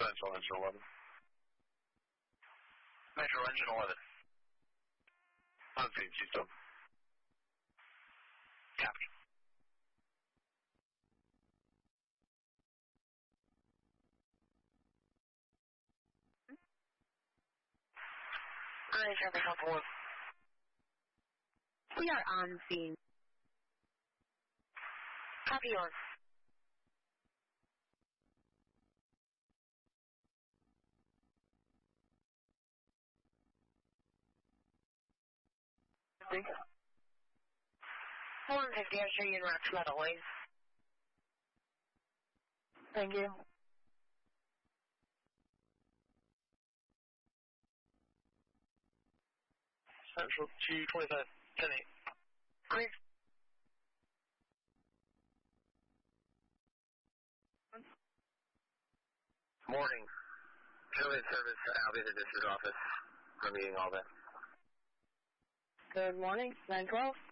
Central Engine 11. Metro Engine 11. On scene, Keystone. Copy. Alright, traffic help 1. We are on scene. Copy on. Thank you. 150, I'll show you in Rock's Metal Lane. Thank you. Central 225, 10-8. Clear. Morning. Affiliate service, I'll be at the district office for meeting all that. Good morning, 912.